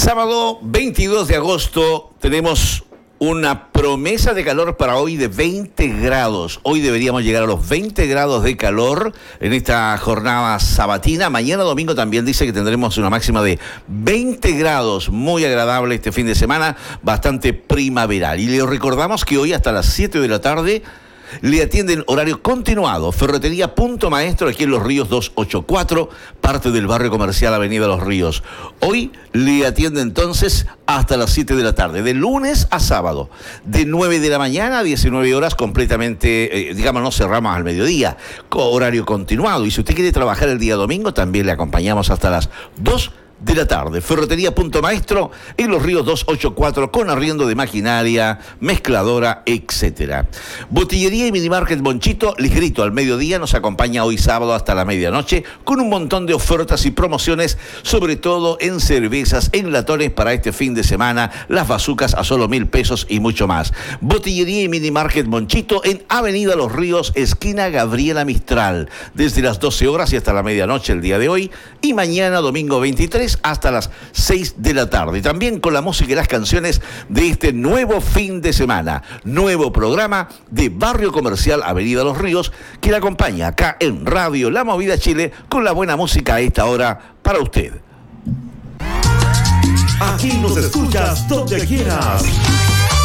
Sábado 22 de agosto tenemos una promesa de calor para hoy de 20 grados. Hoy deberíamos llegar a los 20 grados de calor en esta jornada sabatina. Mañana domingo también dice que tendremos una máxima de 20 grados. Muy agradable este fin de semana, bastante primaveral. Y le recordamos que hoy hasta las 7 de la tarde le atienden horario continuado. Ferretería Punto Maestro, aquí en Los Ríos 284, parte del barrio comercial Avenida Los Ríos. Hoy le atiende entonces hasta las 7 de la tarde, de lunes a sábado, de 9 de la mañana a 19 horas, completamente, no cerramos al mediodía, horario continuado. Y si usted quiere trabajar el día domingo, también le acompañamos hasta las 2 de la tarde. Ferretería Punto Maestro en Los Ríos 284, con arriendo de maquinaria, mezcladora, etcétera. Botillería y Minimarket Monchito, ligerito al mediodía, nos acompaña hoy sábado hasta la medianoche con un montón de ofertas y promociones, sobre todo en cervezas, en latones para este fin de semana, las bazucas a solo 1.000 pesos y mucho más. Botillería y Minimarket Monchito en Avenida Los Ríos, esquina Gabriela Mistral, desde las 12 horas y hasta la medianoche el día de hoy, y mañana domingo 23 hasta las 6 de la tarde. Y también con la música y las canciones de este nuevo fin de semana. Nuevo programa de Barrio Comercial Avenida Los Ríos, que le acompaña acá en Radio La Movida Chile con la buena música a esta hora para usted. Aquí nos escuchas donde quieras.